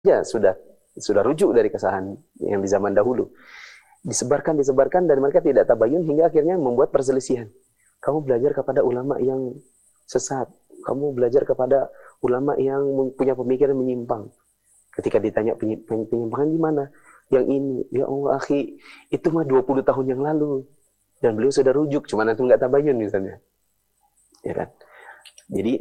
ya sudah rujuk dari kesalahan yang di zaman dahulu. Disebarkan dan mereka tidak tabayun hingga akhirnya membuat perselisihan. Kamu belajar kepada ulama yang sesat, kamu belajar kepada ulama yang punya pemikiran menyimpang. Ketika ditanya penyimpangan di mana? Yang ini, ya Allah akhi, itu mah 20 tahun yang lalu. Dan beliau sudah rujuk, cuma nanti nggak tabayun misalnya. Ya kan? Jadi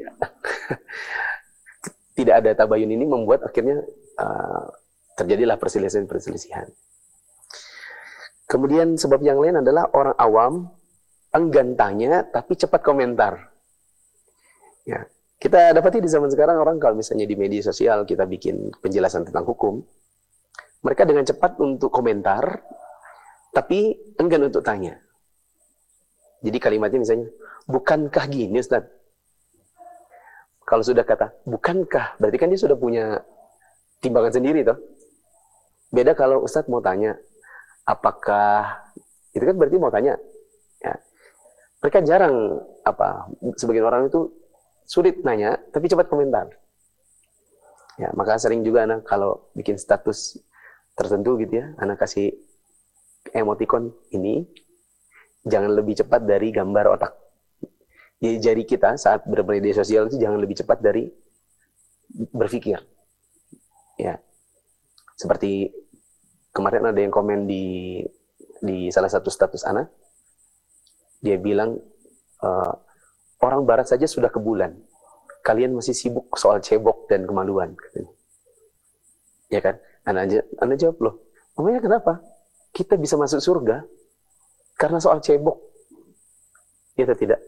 tidak ada tabayun ini membuat akhirnya terjadilah perselisihan. Kemudian sebab yang lain adalah orang awam enggan tanya tapi cepat komentar. Ya, kita dapati di zaman sekarang orang kalau misalnya di media sosial kita bikin penjelasan tentang hukum, mereka dengan cepat untuk komentar tapi enggan untuk tanya. Jadi kalimatnya misalnya, bukankah gini Ustaz? Kalau sudah kata, bukankah, berarti kan dia sudah punya timbangan sendiri toh. Beda kalau Ustaz mau tanya, apakah, itu kan berarti mau tanya. Ya. Mereka jarang, sebagian orang itu sulit nanya, tapi cepat komentar. Ya, maka sering juga anak kalau bikin status tertentu gitu ya, anak kasih emoticon ini, jangan lebih cepat dari gambar otak. Jadi jari kita saat bermedia sosial itu jangan lebih cepat dari berpikir. Ya, seperti kemarin ada yang komen di salah satu status anak, dia bilang orang Barat saja sudah ke bulan, kalian masih sibuk soal cebok dan kemaluan. Ya kan? Anak jawab loh, namanya kenapa? Kita bisa masuk surga karena soal cebok. Ya atau tidak?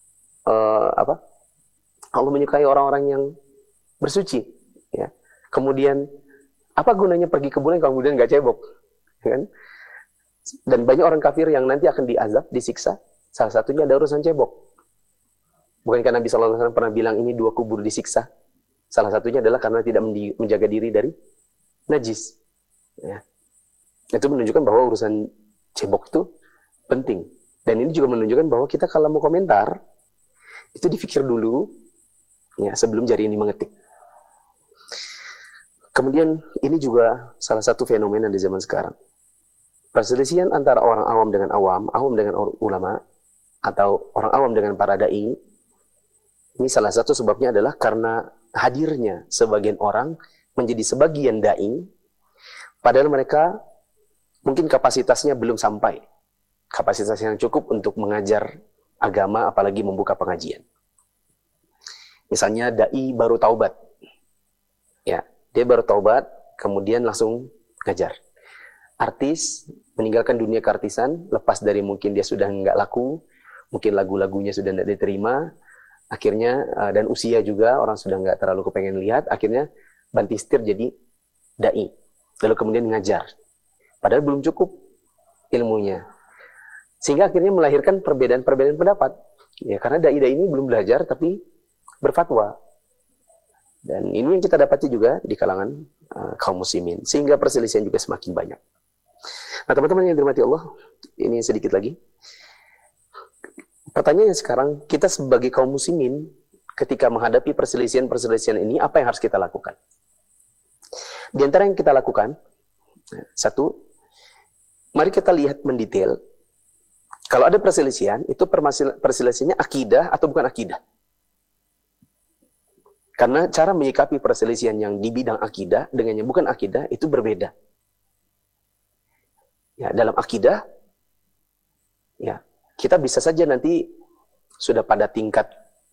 Allah menyukai orang-orang yang bersuci. Ya. Kemudian apa gunanya pergi ke bulan kalau kemudian nggak cebok? Ya kan? Dan banyak orang kafir yang nanti akan diazab, disiksa. Salah satunya ada urusan cebok. Bukankah Nabi SAW pernah bilang ini 2 kubur disiksa? Salah satunya adalah karena tidak menjaga diri dari najis. Ya. Itu menunjukkan bahwa urusan cebok itu penting. Dan ini juga menunjukkan bahwa kita kalau mau komentar, itu dipikir dulu ya sebelum jari ini mengetik. Kemudian ini juga salah satu fenomena di zaman sekarang. Perselisihan antara orang awam dengan awam dengan ulama, atau orang awam dengan para dai, ini salah satu sebabnya adalah karena hadirnya sebagian orang menjadi sebagian dai, padahal mereka mungkin kapasitasnya belum sampai, kapasitas yang cukup untuk mengajar agama, apalagi membuka pengajian. Misalnya dai baru taubat, ya dia baru taubat, kemudian langsung ngajar. Artis meninggalkan dunia keartisan, lepas dari mungkin dia sudah nggak laku, mungkin lagu-lagunya sudah nggak diterima, akhirnya dan usia juga orang sudah nggak terlalu kepengen lihat, akhirnya banting setir jadi dai, lalu kemudian ngajar. Padahal belum cukup ilmunya. Sehingga akhirnya melahirkan perbedaan-perbedaan pendapat. Ya, karena dai-dai ini belum belajar tapi berfatwa. Dan ini yang kita dapati juga di kalangan kaum muslimin. Sehingga perselisihan juga semakin banyak. Nah, teman-teman yang dirahmati Allah, ini sedikit lagi. Pertanyaannya sekarang, kita sebagai kaum muslimin ketika menghadapi perselisihan-perselisihan ini, apa yang harus kita lakukan? Di antara yang kita lakukan, satu, mari kita lihat mendetail. Kalau ada perselisihan, itu perselisihannya akidah atau bukan akidah. Karena cara menyikapi perselisihan yang di bidang akidah dengan yang bukan akidah itu berbeda. Ya, dalam akidah, ya kita bisa saja nanti sudah pada tingkat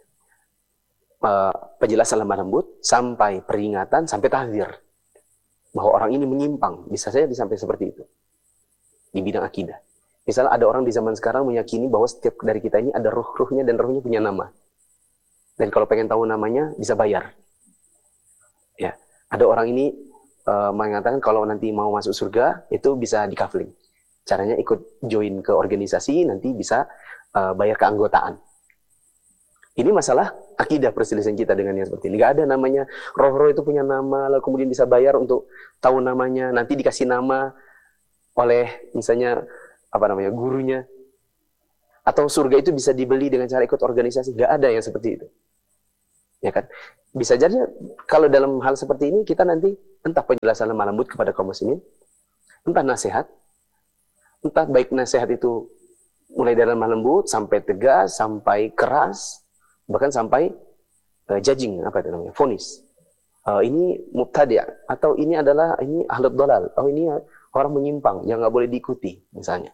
penjelasan lemah lembut sampai peringatan sampai tahdzir bahwa orang ini menyimpang, bisa saja sampai seperti itu di bidang akidah. Misalnya ada orang di zaman sekarang meyakini bahwa setiap dari kita ini ada ruh-ruhnya dan ruhnya punya nama. Dan kalau pengen tahu namanya bisa bayar. Ya, ada orang ini mengatakan kalau nanti mau masuk surga itu bisa dikafling. Caranya ikut join ke organisasi, nanti bisa bayar keanggotaan. Ini masalah akidah perselisihan kita dengan yang seperti ini. Gak ada namanya roh-roh itu punya nama, lalu kemudian bisa bayar untuk tahu namanya, nanti dikasih nama oleh misalnya gurunya. Atau surga itu bisa dibeli dengan cara ikut organisasi. Gak ada yang seperti itu. Ya kan? Bisa jadi kalau dalam hal seperti ini kita nanti entah penjelasan lemah lembut kepada kaum muslimin, entah nasihat, entah baik nasihat itu mulai dari lemah lembut sampai tegas, sampai keras, bahkan sampai judging, apa itu namanya, vonis. Ini mubtadi' atau ini ahlud dhalal, ini orang menyimpang yang nggak boleh diikuti misalnya.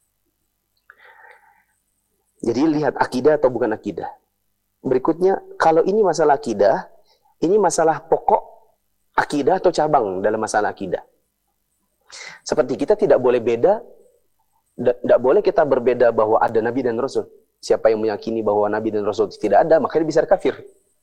Jadi lihat akidah atau bukan akidah. Berikutnya, kalau ini masalah akidah, ini masalah pokok akidah atau cabang dalam masalah akidah. Seperti kita tidak boleh beda, tidak boleh kita berbeda bahwa ada Nabi dan Rasul. Siapa yang meyakini bahwa Nabi dan Rasul tidak ada, maka dia bisa kafir.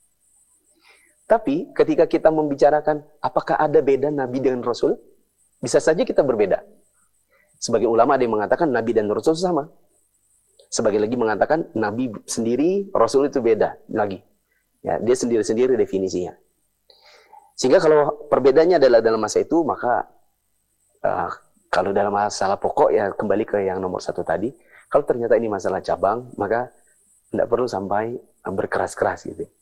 Tapi ketika kita membicarakan apakah ada beda Nabi dengan Rasul, bisa saja kita berbeda. Sebagai ulama ada yang mengatakan Nabi dan Rasul sama. Sebagai lagi mengatakan Nabi sendiri, Rasul itu beda lagi. Ya, dia sendiri-sendiri definisinya. Sehingga kalau perbedaannya adalah dalam masa itu, maka kalau dalam masalah pokok ya kembali ke yang nomor 1 tadi. Kalau ternyata ini masalah cabang, maka tidak perlu sampai berkeras-keras gitu.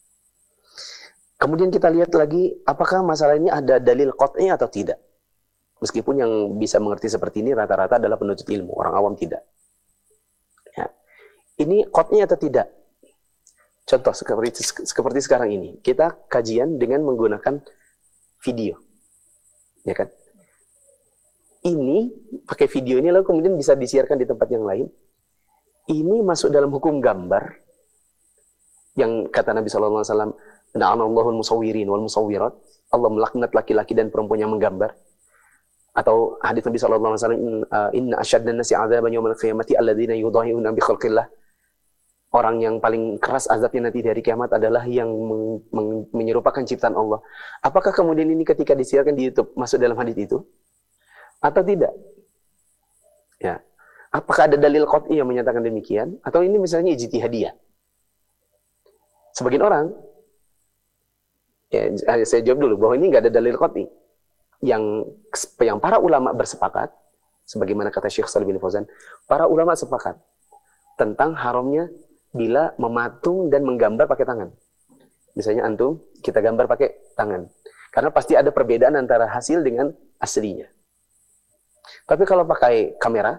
Kemudian kita lihat lagi, apakah masalah ini ada dalil qat'i atau tidak. Meskipun yang bisa mengerti seperti ini rata-rata adalah penuntut ilmu, orang awam tidak. Ya. Ini qat'i atau tidak? Contoh seperti sekarang ini, kita kajian dengan menggunakan video, ya kan? Ini pakai video ini lalu kemudian bisa disiarkan di tempat yang lain. Ini masuk dalam hukum gambar yang kata Nabi SAW, "Na'anallahul musawwirin wal musawwirat." Allah melaknat laki-laki dan perempuan yang menggambar. Atau hadits Nabi SAW, "Inna asyaddan nasi 'adzaban yaumil qiyamati alladzina yudahhi'una bi khalqillah." Orang yang paling keras azabnya nanti dari kiamat adalah yang menyerupakan ciptaan Allah. Apakah kemudian ini ketika disiarkan di YouTube masuk dalam hadits itu? Atau tidak? Ya. Apakah ada dalil qat'i yang menyatakan demikian? Atau ini misalnya ijtihadiyah? Sebagian orang, ya, saya jawab dulu bahwa ini nggak ada dalil qat'i. Yang para ulama bersepakat, sebagaimana kata Syekh Shalih bin Fauzan, para ulama sepakat tentang haramnya bila mematung dan menggambar pakai tangan. Misalnya antum, kita gambar pakai tangan. Karena pasti ada perbedaan antara hasil dengan aslinya. Tapi kalau pakai kamera,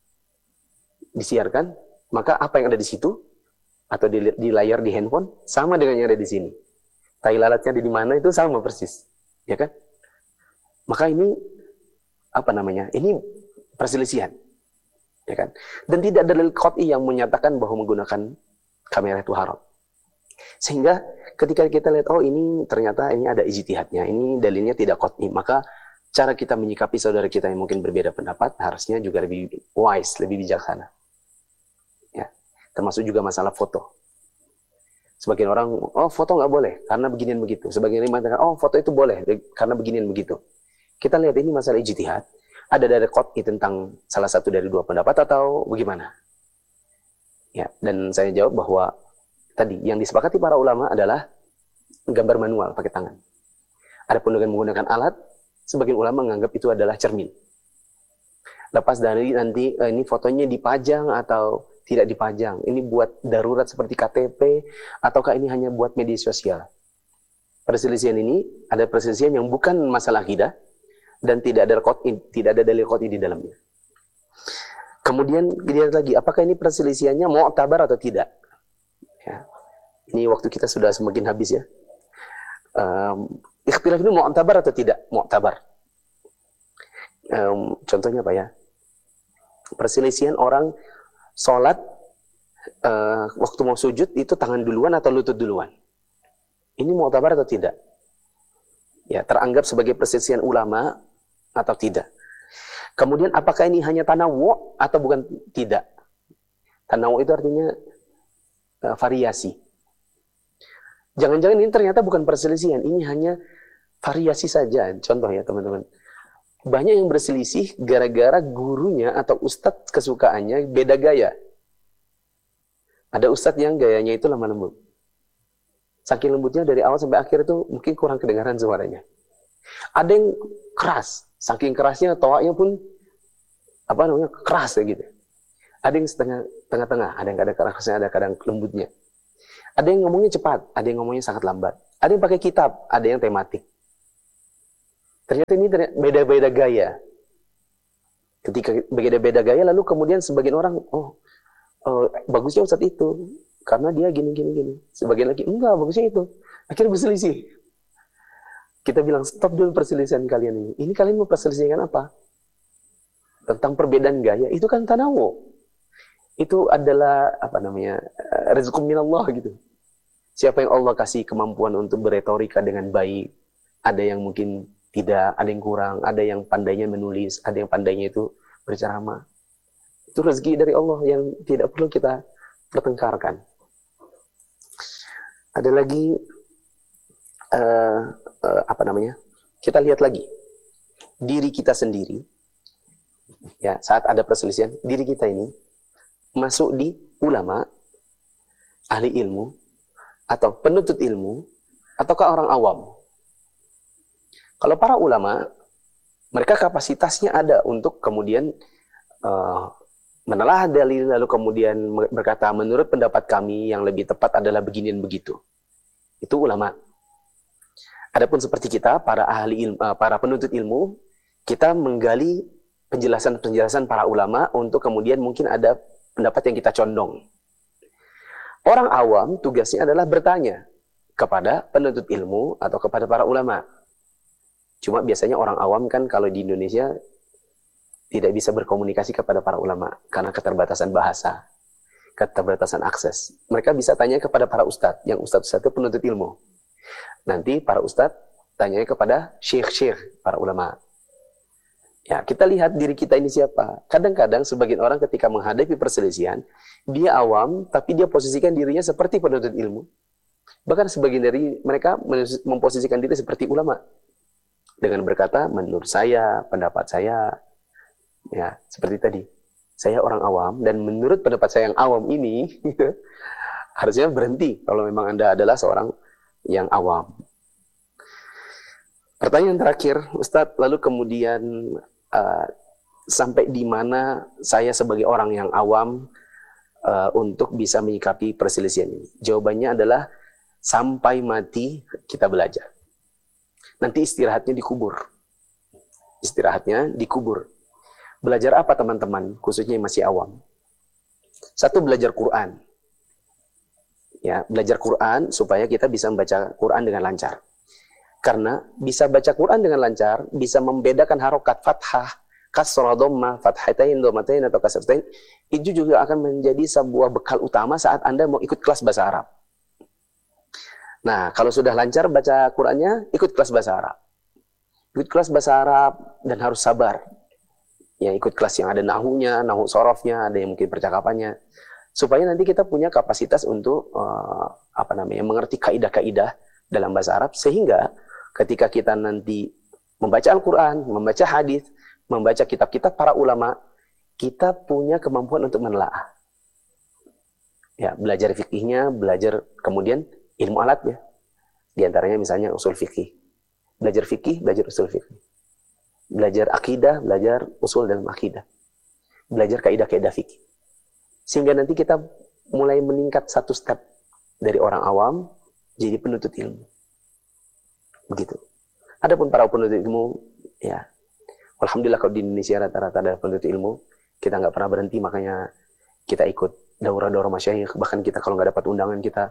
disiarkan, maka apa yang ada di situ, atau di layar di handphone, sama dengan yang ada di sini. Tai lalatnya di mana itu sama persis. Ya kan? Maka ini, ini perselisihan. Ya kan? Dan tidak ada dalil qat'i yang menyatakan bahwa menggunakan kamera itu haram. Sehingga ketika kita lihat, ini ternyata ini ada ijtihadnya, ini dalilnya tidak qat'i, maka cara kita menyikapi saudara kita yang mungkin berbeda pendapat harusnya juga lebih wise, lebih bijaksana. Ya, termasuk juga masalah foto. Sebagian orang, foto nggak boleh karena beginian begitu. Sebagian yang mengatakan, foto itu boleh karena beginian begitu. Kita lihat ini masalah ijtihad. Ada dari qat'i tentang salah satu dari dua pendapat atau bagaimana? Ya, dan saya jawab bahwa tadi yang disepakati para ulama adalah gambar manual pakai tangan. Adapun dengan menggunakan alat, sebagian ulama menganggap itu adalah cermin. Lepas dari nanti ini fotonya dipajang atau tidak dipajang. Ini buat darurat seperti KTP ataukah ini hanya buat media sosial. Perselisihan ini ada perselisihan yang bukan masalah akidah dan tidak ada dalil qat'i di dalamnya. Kemudian dilihat lagi apakah ini perselisihannya mu'tabar atau tidak. Ya. Ini waktu kita sudah semakin habis ya. Ikhtilaf ini mu'tabar atau tidak? Mu'tabar. Contohnya apa ya? Perselisihan orang sholat waktu mau sujud itu tangan duluan atau lutut duluan. Ini mu'tabar atau tidak? Ya, teranggap sebagai perselisihan ulama atau tidak. Kemudian apakah ini hanya tanawu atau bukan tidak? Tanawu itu artinya variasi. Jangan-jangan ini ternyata bukan perselisihan, ini hanya variasi saja. Contoh ya teman-teman. Banyak yang berselisih gara-gara gurunya atau ustadz kesukaannya beda gaya. Ada ustadz yang gayanya itu lemah lembut. Saking lembutnya dari awal sampai akhir itu mungkin kurang kedengaran suaranya. Ada yang keras, saking kerasnya toaknya pun keras kayak gitu. Ada yang tengah-tengah, ada yang kadang kerasnya, ada kadang lembutnya. Ada yang ngomongnya cepat, ada yang ngomongnya sangat lambat. Ada yang pakai kitab, ada yang tematik. Ternyata ini beda-beda gaya. Ketika beda-beda gaya, lalu kemudian sebagian orang, bagusnya Ustadz itu, karena dia gini. Sebagian lagi, enggak, bagusnya itu. Akhirnya berselisih. Kita bilang, stop dulu perselisihan kalian ini. Ini kalian mau perselisihkan apa? Tentang perbedaan gaya, itu kan tanawu. Itu adalah rezeki minallah gitu. Siapa yang Allah kasih kemampuan untuk berretorika dengan baik, ada yang mungkin tidak, ada yang kurang, ada yang pandainya menulis, ada yang pandainya itu berceramah. Itu rezeki dari Allah yang tidak perlu kita pertengkarkan. Ada lagi kita lihat lagi diri kita sendiri. Ya, saat ada perselisihan, diri kita ini masuk di ulama, ahli ilmu, atau penuntut ilmu, ataukah orang awam. Kalau para ulama, mereka kapasitasnya ada untuk kemudian menelah dalil, lalu kemudian berkata, menurut pendapat kami yang lebih tepat adalah begini dan begitu. Itu ulama. Adapun seperti kita, para ahli ilmu, para penuntut ilmu, kita menggali penjelasan-penjelasan para ulama untuk kemudian mungkin ada pendapat yang kita condong. Orang awam tugasnya adalah bertanya kepada penuntut ilmu atau kepada para ulama. Cuma biasanya orang awam kan kalau di Indonesia tidak bisa berkomunikasi kepada para ulama karena keterbatasan bahasa, keterbatasan akses. Mereka bisa tanya kepada para ustadz, yang ustadz-ustadz itu penuntut ilmu. Nanti para ustadz tanya kepada syekh-syekh, para ulama. Ya, kita lihat diri kita ini siapa. Kadang-kadang sebagian orang ketika menghadapi perselisihan, dia awam, tapi dia posisikan dirinya seperti penuntut ilmu. Bahkan sebagian dari mereka memposisikan diri seperti ulama. Dengan berkata, menurut saya, pendapat saya, ya seperti tadi, saya orang awam, dan menurut pendapat saya yang awam ini, harusnya berhenti kalau memang Anda adalah seorang yang awam. Pertanyaan terakhir, Ustadz, lalu kemudian sampai di mana saya sebagai orang yang awam untuk bisa menyikapi perselisihan ini? Jawabannya adalah sampai mati kita belajar. Nanti istirahatnya dikubur. Istirahatnya dikubur. Belajar apa teman-teman, khususnya yang masih awam? Satu, belajar Quran. Ya, belajar Quran supaya kita bisa membaca Quran dengan lancar. Karena bisa baca Quran dengan lancar, bisa membedakan harokat fathah, kasrah, dhammah, fathatain, dhammatain, atau kasratain, itu juga akan menjadi sebuah bekal utama saat Anda mau ikut kelas bahasa Arab. Nah, kalau sudah lancar baca Qurannya, ikut kelas bahasa Arab. Ikut kelas bahasa Arab dan harus sabar. Ya, ikut kelas yang ada nahunya, nahu sorofnya, ada yang mungkin percakapannya. Supaya nanti kita punya kapasitas untuk mengerti kaidah-kaidah dalam bahasa Arab, sehingga ketika kita nanti membaca Al-Quran, membaca hadis, membaca kitab-kitab para ulama, kita punya kemampuan untuk menelaah. Ya, belajar fikihnya, belajar kemudian ilmu alatnya. Di antaranya misalnya usul fikih. Belajar fikih, belajar usul fikih. Belajar akidah, belajar usul dan akidah. Belajar kaidah-kaidah fikih. Sehingga nanti kita mulai meningkat satu step dari orang awam jadi penuntut ilmu. Begitu. Adapun para penuntut ilmu, ya, alhamdulillah kalau di Indonesia rata-rata ada penuntut ilmu, kita nggak pernah berhenti, makanya kita ikut daurah-daurah masyayikh, bahkan kita kalau nggak dapat undangan kita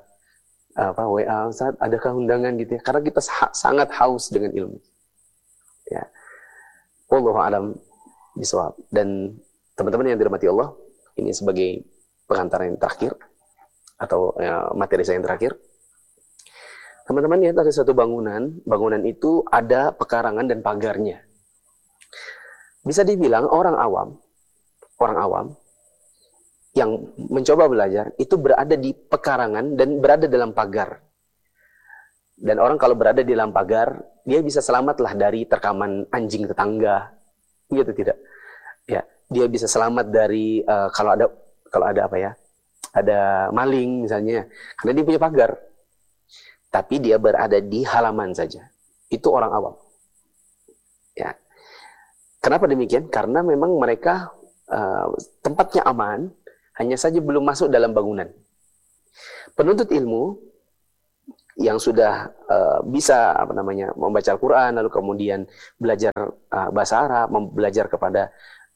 WA, Ustaz, adakah undangan gitu ya? Karena kita sangat haus dengan ilmu. Ya. Wallahu a'lam bishawab. Dan teman-teman yang dirahmati Allah, ini sebagai pengantar yang terakhir atau materi saya yang terakhir. Teman-teman lihat ada satu bangunan itu ada pekarangan dan pagarnya. Bisa dibilang orang awam yang mencoba belajar itu berada di pekarangan dan berada dalam pagar. Dan orang kalau berada di dalam pagar, dia bisa selamatlah dari terkaman anjing tetangga. Gitu tidak? Ya, dia bisa selamat dari kalau ada ada maling misalnya, karena dia punya pagar. Tapi dia berada di halaman saja. Itu orang awam. Ya. Kenapa demikian? Karena memang mereka tempatnya aman, hanya saja belum masuk dalam bangunan. Penuntut ilmu yang sudah bisa membaca Al-Quran, lalu kemudian belajar bahasa Arab, belajar kepada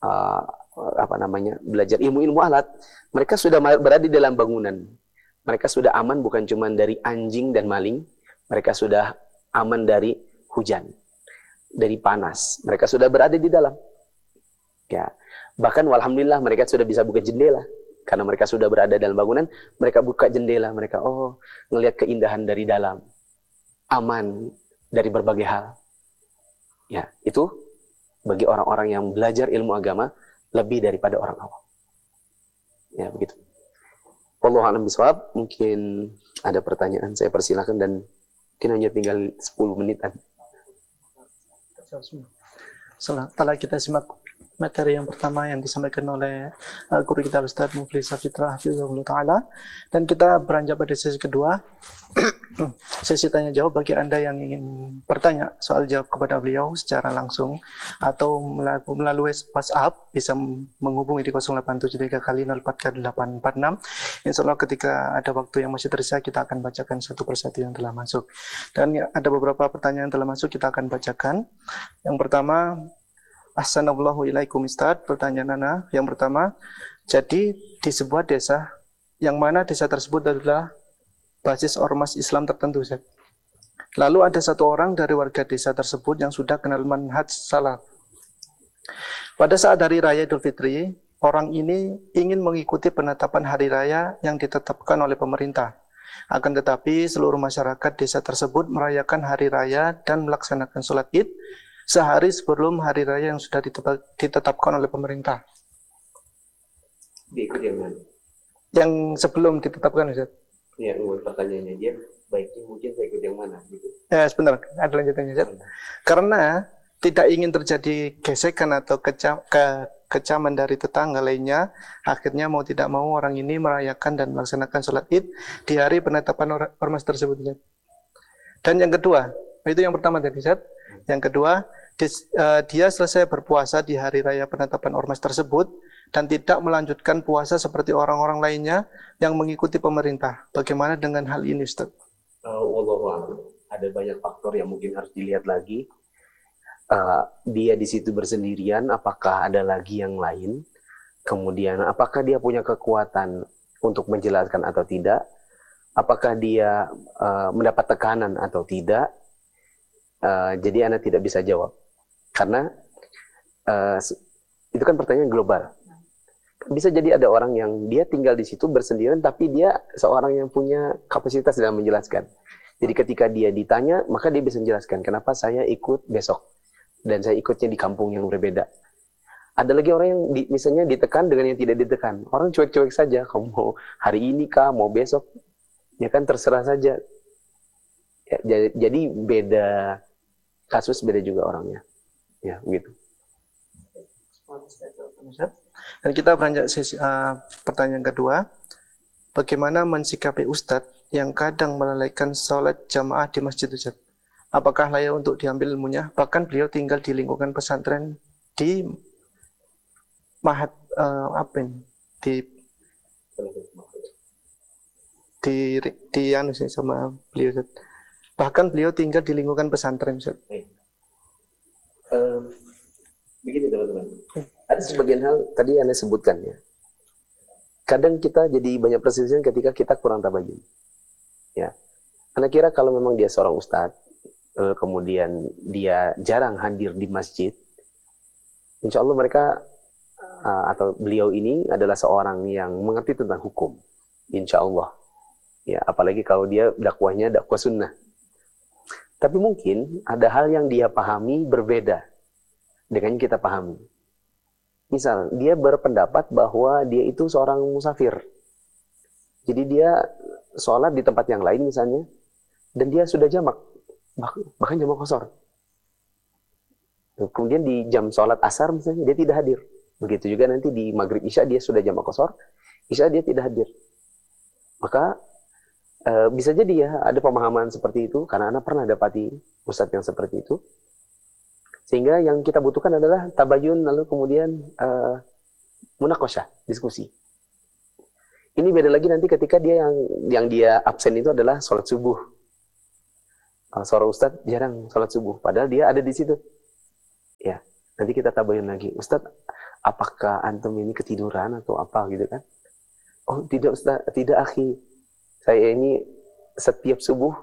belajar ilmu-ilmu alat, mereka sudah berada di dalam bangunan. Mereka sudah aman bukan cuma dari anjing dan maling, mereka sudah aman dari hujan, dari panas. Mereka sudah berada di dalam. Ya, bahkan walhamdulillah mereka sudah bisa buka jendela. Karena mereka sudah berada dalam bangunan, mereka buka jendela, mereka ngelihat keindahan dari dalam, aman dari berbagai hal. Ya, itu bagi orang-orang yang belajar ilmu agama lebih daripada orang awam. Ya, begitu. Wallahu a'lam bishawab. Mungkin ada pertanyaan, saya persilakan, dan mungkin hanya tinggal 10 menitan. Setelah kita simak materi yang pertama yang disampaikan oleh guru kita Ustaz Mufli Safitra Hafizahullah Ta'ala, dan kita beranjak pada sesi kedua. Sesi tanya jawab bagi Anda yang ingin bertanya soal jawab kepada beliau secara langsung atau melalui WhatsApp, bisa menghubungi di 0873 kali 044846. Insya Allah ketika ada waktu yang masih tersisa, kita akan bacakan satu persatu yang telah masuk. Dan ada beberapa pertanyaan yang telah masuk, kita akan bacakan. Yang pertama, Assalamualaikum ilaikum Ustaz. Pertanyaan Ana yang pertama, jadi di sebuah desa, yang mana desa tersebut adalah basis ormas Islam tertentu, Ustaz. Lalu ada satu orang dari warga desa tersebut yang sudah kenal manhaj salaf. Pada saat hari raya Idul Fitri, orang ini ingin mengikuti penetapan hari raya yang ditetapkan oleh pemerintah. Akan tetapi seluruh masyarakat desa tersebut merayakan hari raya dan melaksanakan sholat Id sehari sebelum hari raya yang sudah ditetapkan oleh pemerintah. Diikut yang mana? Yang sebelum ditetapkan, Ustaz. Ya, pertanyaannya dia baiknya mungkin saya ikut yang mana gitu. Ya, sebentar, ada lanjutannya, Ustaz. Karena tidak ingin terjadi gesekan atau kecaman dari tetangga lainnya, akhirnya mau tidak mau orang ini merayakan dan melaksanakan sholat Id di hari penetapan ormas tersebut, Ustaz. Dan yang kedua, itu yang pertama tadi, Ustaz. Yang kedua, dia selesai berpuasa di hari raya penetapan ormas tersebut dan tidak melanjutkan puasa seperti orang-orang lainnya yang mengikuti pemerintah. Bagaimana dengan hal ini, Ustaz? Ada banyak faktor yang mungkin harus dilihat lagi. Dia di situ bersendirian, apakah ada lagi yang lain? Kemudian, apakah dia punya kekuatan untuk menjelaskan atau tidak? Apakah dia mendapat tekanan atau tidak? Jadi Anda tidak bisa jawab. Karena itu kan pertanyaan global. Bisa jadi ada orang yang dia tinggal di situ bersendirian, tapi dia seorang yang punya kapasitas dalam menjelaskan. Jadi ketika dia ditanya, maka dia bisa menjelaskan kenapa saya ikut besok dan saya ikutnya di kampung yang berbeda. Ada lagi orang yang misalnya ditekan dengan yang tidak ditekan. Orang cuek-cuek saja, kamu mau hari ini kah, mau besok, ya kan terserah saja. Ya, jadi beda kasus, beda juga orangnya. Ya, begitu. Dan kita beranjak pertanyaan kedua. Bagaimana mensikapi Ustadz yang kadang melalaikan sholat jamaah di masjid, Ustadz? Apakah layak untuk diambil ilmunya? Bahkan beliau tinggal di lingkungan pesantren di Mahat sama beliau, Ustadz. Bahkan beliau tinggal di lingkungan pesantren, Ustadz. Begini teman-teman, ada sebagian hal tadi Anda sebutkan ya. Kadang kita jadi banyak perselisihan ketika kita kurang tabayun. Ya, Anda kira kalau memang dia seorang ustadz, kemudian dia jarang hadir di masjid, insya Allah mereka atau beliau ini adalah seorang yang mengerti tentang hukum, insya Allah. Ya, apalagi kalau dia dakwahnya dakwah sunnah. Tapi mungkin ada hal yang dia pahami berbeda dengan yang kita pahami. Misal, dia berpendapat bahwa dia itu seorang musafir. Jadi dia sholat di tempat yang lain misalnya, dan dia sudah jamak, bahkan jamak qashar. Kemudian di jam sholat asar misalnya, dia tidak hadir. Begitu juga nanti di maghrib isya dia sudah jamak qashar, isya dia tidak hadir. Maka bisa jadi ya ada pemahaman seperti itu, karena Anda pernah dapati ustadz yang seperti itu. Sehingga yang kita butuhkan adalah tabayun, lalu kemudian munaqasyah, diskusi. Ini beda lagi nanti ketika dia yang dia absen itu adalah sholat subuh. Seorang ustadz jarang sholat subuh, padahal dia ada di situ. Ya, nanti kita tabayin lagi, Ustadz, apakah antum ini ketiduran atau apa gitu kan? Oh tidak Ustadz, tidak akhi. Saya ini setiap subuh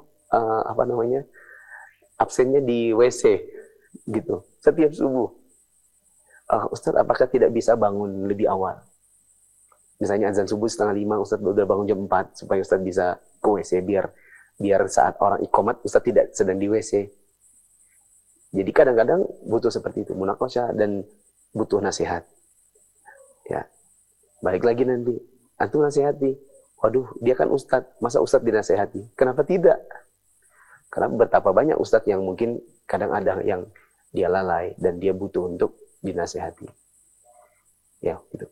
absennya di WC gitu. Setiap subuh. Ustadz, apakah tidak bisa bangun lebih awal? Misalnya azan subuh 4:30, Ustadz udah bangun jam 4 supaya Ustadz bisa ke WC biar saat orang iqomat Ustadz tidak sedang di WC. Jadi kadang-kadang butuh seperti itu, munaqasyah dan butuh nasihat. Ya. Balik lagi nanti, antum nasihati. Waduh, dia kan ustadz, masa ustadz dinasihati? Kenapa tidak? Karena betapa banyak ustadz yang mungkin kadang ada yang dia lalai dan dia butuh untuk dinasihati. Ya, gitu.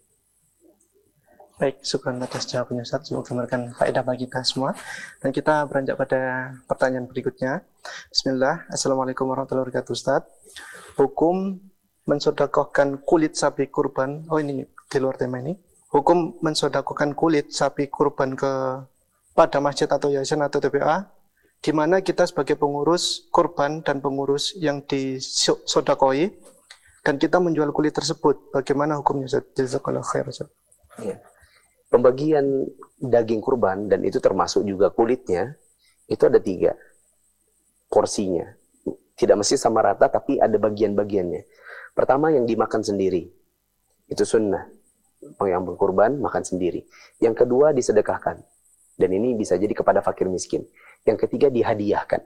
Baik, syukran atas jawabannya Ustaz. Semoga memberikan faedah bagi kita semua. Dan kita beranjak pada pertanyaan berikutnya. Bismillah. Assalamualaikum warahmatullahi wabarakatuh Ustaz. Hukum mensodakohkan kulit sapi kurban. Oh ini di luar tema ini. Hukum mensodakohkan kulit sapi kurban pada masjid atau yayasan atau TPA, di mana kita sebagai pengurus kurban dan pengurus yang disodakoi, dan kita menjual kulit tersebut. Bagaimana hukumnya Ustaz? Jazakallahu khair Ustaz. Ya. Pembagian daging kurban, dan itu termasuk juga kulitnya, itu ada 3 porsinya. Tidak mesti sama rata, tapi ada bagian-bagiannya. Pertama, yang dimakan sendiri. Itu sunnah. Yang berkurban, makan sendiri. Yang kedua, disedekahkan. Dan ini bisa jadi kepada fakir miskin. Yang ketiga, dihadiahkan.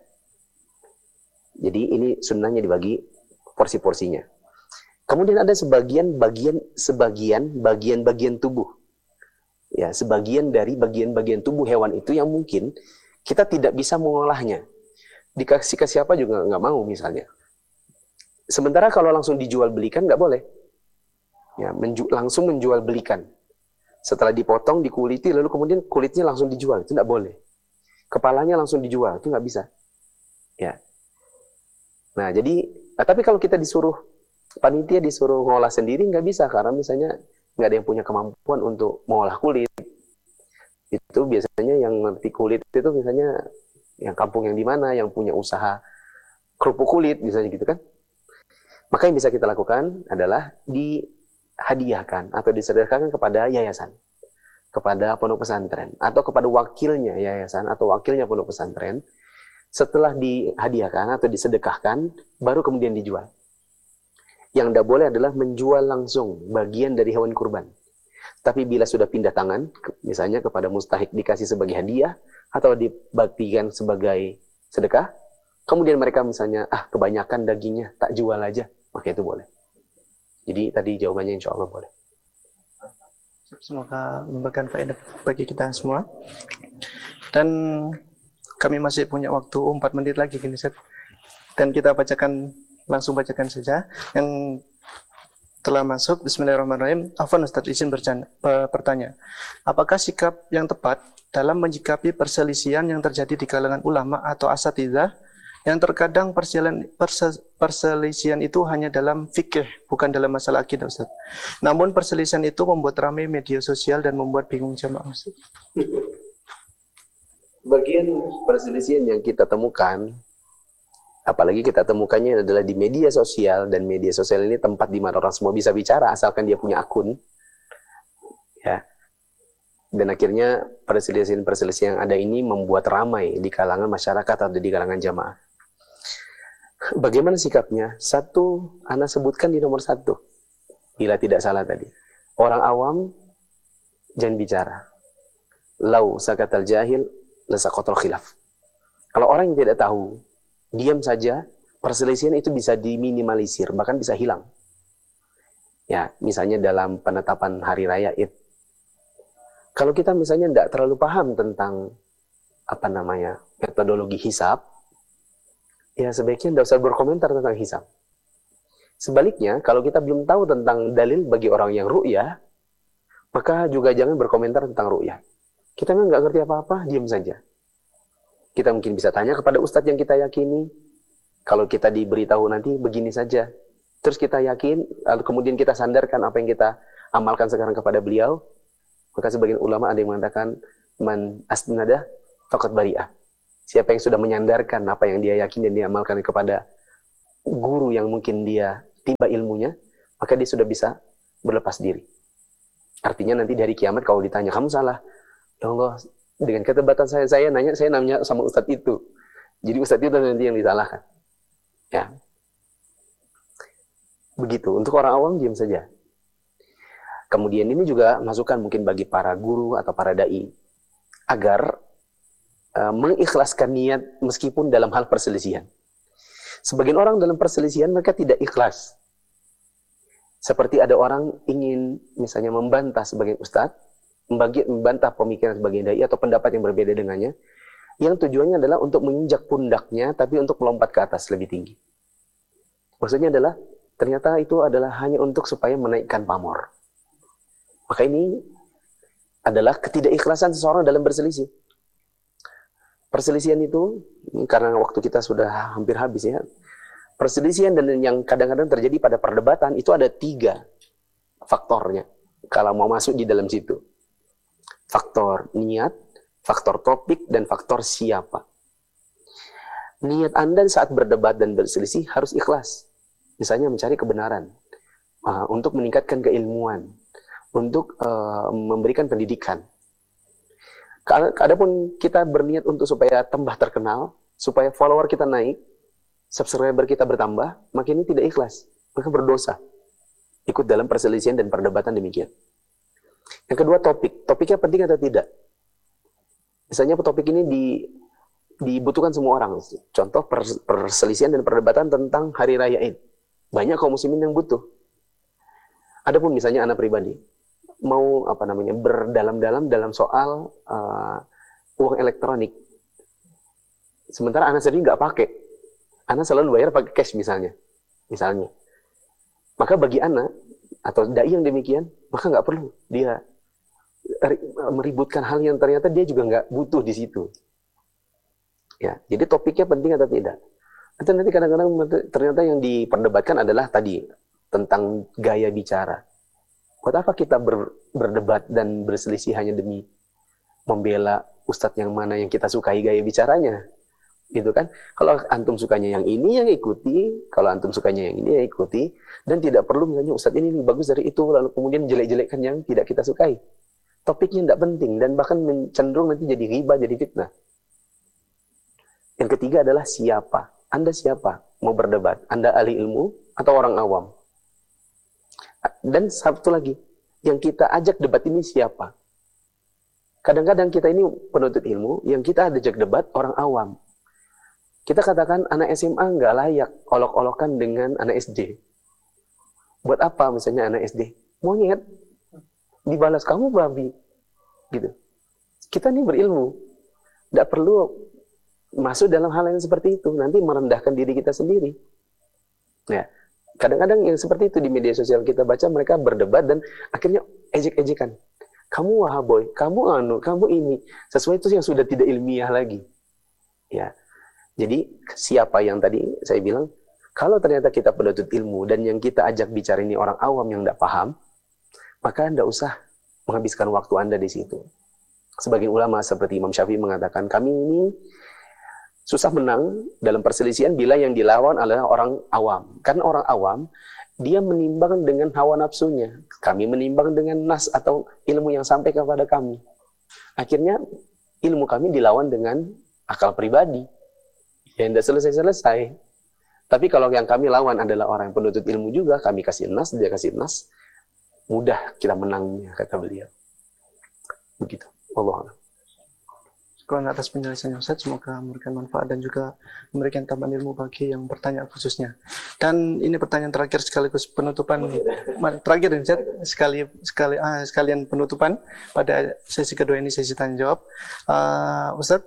Jadi ini sunnahnya dibagi porsi-porsinya. Kemudian ada bagian-bagian tubuh. Ya, sebagian dari bagian-bagian tubuh hewan itu yang mungkin kita tidak bisa mengolahnya. Dikasih ke siapa juga nggak mau misalnya. Sementara kalau langsung dijual belikan nggak boleh. Ya, langsung menjual belikan. Setelah dipotong, dikuliti, lalu kemudian kulitnya langsung dijual, itu nggak boleh. Kepalanya langsung dijual, itu nggak bisa. Ya. Nah, tapi kalau kita panitia disuruh ngolah sendiri nggak bisa, karena misalnya nggak ada yang punya kemampuan untuk mengolah kulit. Itu biasanya yang ngerti kulit itu misalnya yang kampung yang di mana, yang punya usaha kerupuk kulit misalnya gitu kan. Maka yang bisa kita lakukan adalah dihadiahkan atau disedekahkan kepada yayasan, kepada pondok pesantren, atau kepada wakilnya yayasan atau wakilnya pondok pesantren. Setelah dihadiahkan atau disedekahkan, baru kemudian dijual. Yang tidak boleh adalah menjual langsung bagian dari hewan kurban. Tapi bila sudah pindah tangan, misalnya kepada mustahik dikasih sebagai hadiah, atau dibaktikan sebagai sedekah, kemudian mereka misalnya, kebanyakan dagingnya, tak jual aja, maka itu boleh. Jadi tadi jawabannya insya Allah boleh. Semoga memberikan faedah bagi kita semua. Dan kami masih punya waktu 4 menit lagi gini Ustaz. Dan kita langsung bacakan saja yang telah masuk. Bismillahirrahmanirrahim. Afwan Ustaz, izin bertanya. Apakah sikap yang tepat dalam menyikapi perselisihan yang terjadi di kalangan ulama atau asatidzah yang terkadang perselisihan itu hanya dalam fikih, bukan dalam masalah akidah Ustaz. Namun perselisihan itu membuat ramai media sosial dan membuat bingung jamaah Ustaz. Bagian perselisihan yang kita temukan, apalagi kita temukannya adalah di media sosial, dan media sosial ini tempat di mana orang semua bisa bicara asalkan dia punya akun. Ya. Dan akhirnya perselisihan yang ada ini membuat ramai di kalangan masyarakat atau di kalangan jamaah. Bagaimana sikapnya? Satu, ana sebutkan di nomor 1. Bila tidak salah tadi. Orang awam jangan bicara. Lau sakatal jahil lasaqatul khilaf. Kalau orang yang tidak tahu, diam saja, perselisihan itu bisa diminimalisir, bahkan bisa hilang. Ya, misalnya dalam penetapan hari raya Id. Kalau kita misalnya tidak terlalu paham tentang metodologi hisab, ya sebaiknya tidak usah berkomentar tentang hisab. Sebaliknya, kalau kita belum tahu tentang dalil bagi orang yang ru'yah, maka juga jangan berkomentar tentang ru'yah. Kita memang nggak ngerti apa-apa, diam saja. Kita mungkin bisa tanya kepada ustadz yang kita yakini. Kalau kita diberitahu nanti begini saja, terus kita yakin, lalu kemudian kita sandarkan apa yang kita amalkan sekarang kepada beliau, Maka sebagian ulama ada yang mengatakan man asnada faqad bari'ah. Siapa yang sudah menyandarkan apa yang dia yakin dan dia amalkan kepada guru yang mungkin dia timba ilmunya, maka dia sudah bisa berlepas diri. Artinya nanti dari kiamat kalau ditanya, kamu salah. Ya Allah, dengan ketebatan saya nanya sama ustadz itu. Jadi ustadz itu nanti yang disalahkan. Ya. Begitu. Untuk orang awam diam saja. Kemudian ini juga masukan mungkin bagi para guru atau para dai agar mengikhlaskan niat meskipun dalam hal perselisihan. Sebagian orang dalam perselisihan mereka tidak ikhlas. Seperti ada orang ingin misalnya membantah sebagian ustadz, membantah pemikiran sebagian dai atau pendapat yang berbeda dengannya, yang tujuannya adalah untuk menginjak pundaknya, tapi untuk melompat ke atas lebih tinggi. Maksudnya adalah, ternyata itu adalah hanya untuk supaya menaikkan pamor. Maka ini adalah ketidakikhlasan seseorang dalam berselisih. Perselisihan itu, karena waktu kita sudah hampir habis ya, perselisihan dan yang kadang-kadang terjadi pada perdebatan itu ada 3 faktornya. Kalau mau masuk di dalam situ. Faktor niat, faktor topik, dan faktor siapa. Niat Anda saat berdebat dan berselisih harus ikhlas. Misalnya mencari kebenaran, untuk meningkatkan keilmuan, untuk memberikan pendidikan. Adapun kita berniat untuk supaya tambah terkenal, supaya follower kita naik, subscriber kita bertambah, maka ini tidak ikhlas, maka berdosa. Ikut dalam perselisihan dan perdebatan demikian. Yang kedua topiknya penting atau tidak. Misalnya topik ini dibutuhkan semua orang. Contoh perselisihan dan perdebatan tentang hari raya Id. Banyak kaum muslimin yang butuh. Adapun misalnya anak pribadi mau berdalam-dalam dalam soal uang elektronik. Sementara anak sendiri nggak pakai. Anak selalu bayar pakai cash misalnya. Maka bagi anak atau dai yang demikian, maka nggak perlu dia meributkan hal yang ternyata dia juga nggak butuh di situ. Ya, jadi topiknya penting atau tidak. Atau nanti kadang-kadang ternyata yang diperdebatkan adalah tadi tentang gaya bicara. Buat apa kita berdebat dan berselisih hanya demi membela ustadz yang mana yang kita sukai gaya bicaranya? Gitu kan? Kalau antum sukanya yang ini yang ikuti, kalau antum sukanya yang ini yang ikuti, dan tidak perlu misalnya ustadz ini bagus dari itu, lalu kemudian jelek-jelekkan yang tidak kita sukai. Topiknya tidak penting dan bahkan cenderung nanti jadi riba, jadi fitnah. Yang ketiga adalah siapa? Anda siapa? Mau berdebat? Anda ahli ilmu atau orang awam? Dan satu lagi, yang kita ajak debat ini siapa? Kadang-kadang kita ini penuntut ilmu, yang kita ajak debat orang awam. Kita katakan anak SMA nggak layak olok-olokan dengan anak SD. Buat apa misalnya anak SD? Monyet. Dibalas kamu babi. Gitu. Kita ini berilmu. Nggak perlu masuk dalam hal yang seperti itu. Nanti merendahkan diri kita sendiri. Ya. Kadang-kadang yang seperti itu di media sosial kita baca, mereka berdebat dan akhirnya ejek-ejekan. Kamu wahaboy, kamu ini. Sesuai itu yang sudah tidak ilmiah lagi. Ya. Jadi siapa yang tadi saya bilang, kalau ternyata kita penuntut ilmu dan yang kita ajak bicara ini orang awam yang tidak paham, maka Anda usah menghabiskan waktu Anda di situ. Sebagian ulama seperti Imam Syafi'i mengatakan, kami ini susah menang dalam perselisihan bila yang dilawan adalah orang awam. Karena orang awam, dia menimbang dengan hawa nafsunya. Kami menimbang dengan nas atau ilmu yang sampai kepada kami. Akhirnya ilmu kami dilawan dengan akal pribadi. Ya tidak selesai-selesai. Tapi kalau yang kami lawan adalah orang yang penuntut ilmu juga, kami kasih nas, dia kasih nas, mudah kita menangnya, kata beliau. Begitu. Wallahu a'lam. Kurang atas penjelasannya Ustaz, semoga memberikan manfaat dan juga memberikan tambahan ilmu bagi yang bertanya khususnya. Dan ini pertanyaan terakhir sekaligus penutupan, terakhir Ustaz, sekalian penutupan pada sesi kedua ini, sesi tanya jawab. Ustaz,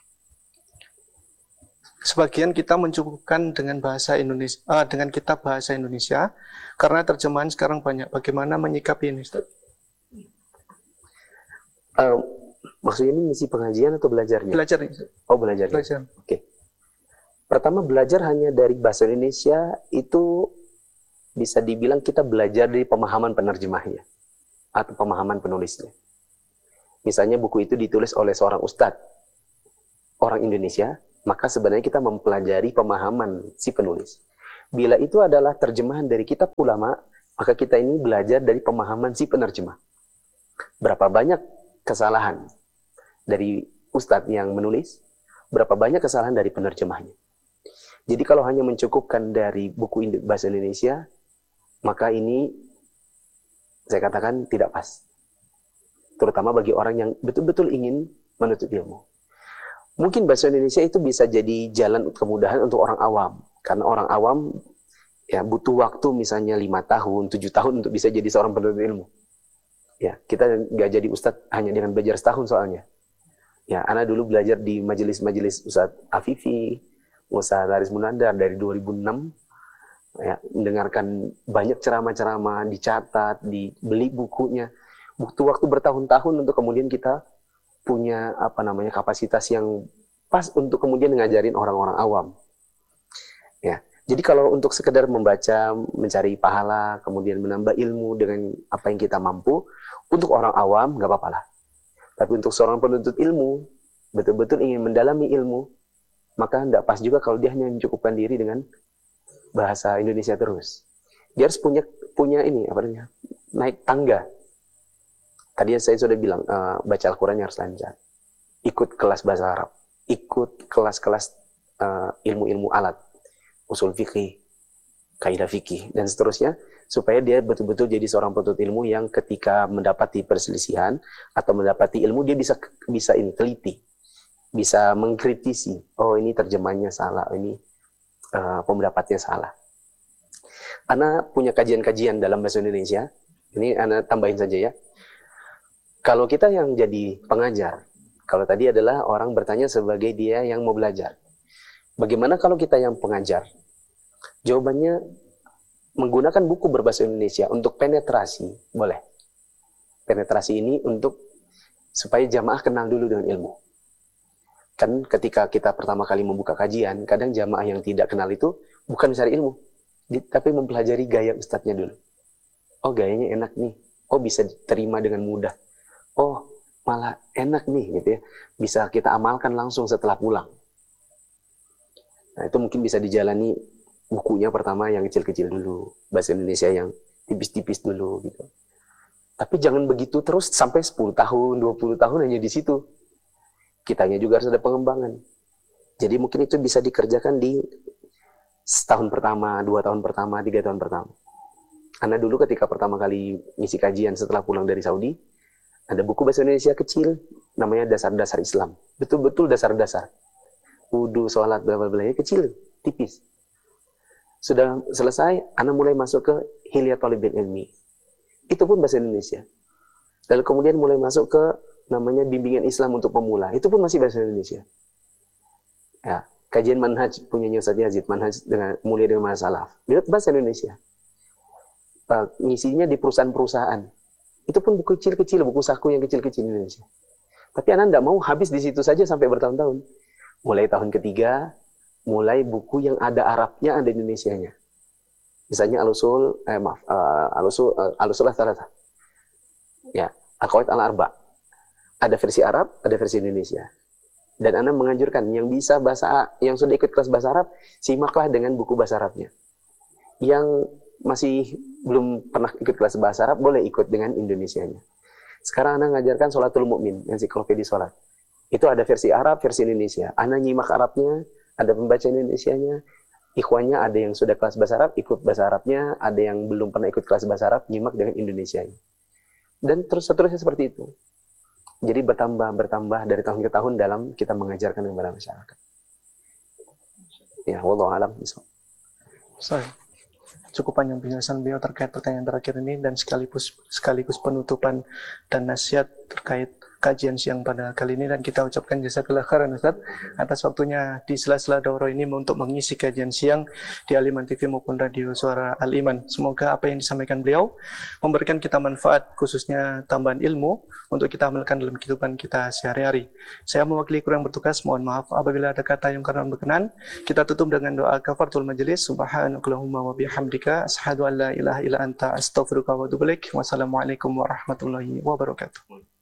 sebagian kita mencukupkan dengan bahasa Indonesia, dengan kitab bahasa Indonesia, karena terjemahan sekarang banyak. Bagaimana menyikapi ini Ustaz? Maksudnya ini misi pengajian atau belajarnya? Belajar. Oh, belajar. Belajar. Oke. Pertama, belajar hanya dari bahasa Indonesia itu bisa dibilang kita belajar dari pemahaman penerjemahnya atau pemahaman penulisnya. misalnya buku itu ditulis oleh seorang ustadz, orang Indonesia, maka sebenarnya kita mempelajari pemahaman si penulis. Bila itu adalah terjemahan dari kitab ulama, maka kita ini belajar dari pemahaman si penerjemah. Berapa banyak kesalahan dari ustadz yang menulis, berapa banyak kesalahan dari penerjemahnya. Jadi kalau hanya mencukupkan dari buku bahasa Indonesia, maka ini saya katakan tidak pas. Terutama bagi orang yang betul-betul ingin menuntut ilmu. Mungkin bahasa Indonesia itu bisa jadi jalan kemudahan untuk orang awam. Karena orang awam ya butuh waktu misalnya 5 tahun, 7 tahun untuk bisa jadi seorang penuntut ilmu. Ya, kita nggak jadi ustadz hanya dengan belajar setahun soalnya. Ya, Ana dulu belajar di majelis-majelis Ustadz Afifi, Ustadz Haris Munandar dari 2006. Ya, mendengarkan banyak ceramah-ceramah, dicatat, dibeli bukunya. Butuh waktu bertahun-tahun untuk kemudian kita punya kapasitas yang pas untuk kemudian ngajarin orang-orang awam. Ya, jadi kalau untuk sekedar membaca, mencari pahala, kemudian menambah ilmu dengan apa yang kita mampu, untuk orang awam nggak apa-apa lah. Tapi untuk seorang penuntut ilmu, betul-betul ingin mendalami ilmu, maka tidak pas juga kalau dia hanya mencukupkan diri dengan bahasa Indonesia terus. Dia harus punya naik tangga. Tadi saya sudah bilang, baca Al-Quran harus lancar. Ikut kelas bahasa Arab. Ikut kelas-kelas ilmu-ilmu alat. Usul fikih, kaidah fikih, dan seterusnya. Supaya dia betul-betul jadi seorang penuntut ilmu yang ketika mendapati perselisihan atau mendapati ilmu, dia bisa teliti. Bisa mengkritisi. Oh, ini terjemahnya salah. Ini pendapatnya salah. Ana punya kajian-kajian dalam bahasa Indonesia. Ini Ana tambahin saja ya. Kalau kita yang jadi pengajar, kalau tadi adalah orang bertanya sebagai dia yang mau belajar. Bagaimana kalau kita yang pengajar? Jawabannya menggunakan buku berbahasa Indonesia untuk penetrasi, boleh. Penetrasi ini untuk supaya jamaah kenal dulu dengan ilmu. Kan ketika kita pertama kali membuka kajian, kadang jamaah yang tidak kenal itu bukan mencari ilmu, tapi mempelajari gaya ustadznya dulu. Oh, gayanya enak nih. Oh, bisa diterima dengan mudah. Oh, malah enak nih gitu ya. Bisa kita amalkan langsung setelah pulang. Nah, itu mungkin bisa dijalani bukunya pertama yang kecil-kecil dulu, bahasa Indonesia yang tipis-tipis dulu gitu. Tapi jangan begitu terus sampai 10 tahun, 20 tahun hanya di situ. Kitanya juga harus ada pengembangan. Jadi mungkin itu bisa dikerjakan di setahun pertama, 2 tahun pertama, 3 tahun pertama. Karena dulu ketika pertama kali ngisi kajian setelah pulang dari Saudi, ada buku bahasa Indonesia kecil, namanya Dasar-Dasar Islam. Betul-betul dasar-dasar. Wudu, sholat, bla-bla-bla, kecil, tipis. Sudah selesai, Ana mulai masuk ke Hilya Thalibin Ilmi. Itu pun bahasa Indonesia. Lalu kemudian mulai masuk ke namanya Bimbingan Islam untuk Pemula. Itu pun masih bahasa Indonesia. Ya, kajian manhaj punyanya Ustaz Yazid, manhaj mulai dengan masalah. Dia bahasa Indonesia. Ngisinya di perusahaan-perusahaan. Itu pun buku kecil-kecil, buku saku yang kecil-kecil Indonesia. Tapi Ana tidak mau habis di situ saja sampai bertahun-tahun. Mulai tahun ketiga, mulai buku yang ada Arabnya, ada Indonesianya. Misalnya Al-Usul Al-Thalatha. Ya, Al-Qawaid Al-Arba. Ada versi Arab, ada versi Indonesia. Dan Ana menganjurkan yang bisa yang sudah ikut kelas bahasa Arab, simaklah dengan buku bahasa Arabnya. Yang masih belum pernah ikut kelas bahasa Arab, boleh ikut dengan Indonesianya. Sekarang Ana ngajarkan Sholatul Mu'min, ensiklopedia sholat. Itu ada versi Arab, versi Indonesia. Ana nyimak Arabnya, ada pembaca Indonesianya, ikhwannya ada yang sudah kelas bahasa Arab, ikut bahasa Arabnya, ada yang belum pernah ikut kelas bahasa Arab, nyimak dengan Indonesianya. Dan terus seterusnya seperti itu. Jadi bertambah dari tahun ke tahun dalam kita mengajarkan kepada masyarakat. Ya, wallahu a'lam. Cukup panjang penjelasan beliau terkait pertanyaan terakhir ini dan sekaligus penutupan dan nasihat terkait kajian siang pada kali ini, dan kita ucapkan jazakallahu khairan Ustaz atas waktunya di sela-sela daurah ini untuk mengisi kajian siang di Al-Iman TV maupun Radio Suara Al-Iman. Semoga apa yang disampaikan beliau memberikan kita manfaat, khususnya tambahan ilmu untuk kita amalkan dalam kehidupan kita sehari-hari. Saya mewakili kurang bertugas, mohon maaf apabila ada kata yang kurang berkenan. Kita tutup dengan doa kafaratul majelis. Subhanakallahumma wa bihamdika asyhadu an la ilaha illa anta astaghfiruka wa atubu ilaik. Wassalamualaikum warahmatullahi wabarakatuh.